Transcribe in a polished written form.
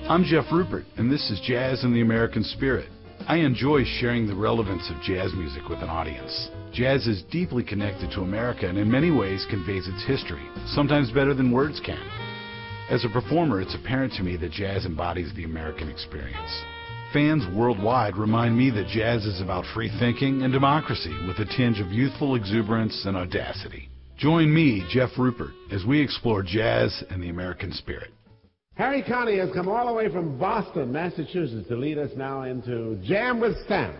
I'm Jeff Rupert, and this is Jazz in the American Spirit. I enjoy sharing the relevance of jazz music with an audience. Jazz is deeply connected to America and in many ways conveys its history, sometimes better than words can. As a performer, it's apparent to me that jazz embodies the American experience. Fans worldwide remind me that jazz is about free thinking and democracy with a tinge of youthful exuberance and audacity. Join me, Jeff Rupert, as we explore jazz and the American spirit. Harry Connick has come all the way from Boston, Massachusetts, to lead us now into Jam with Sam.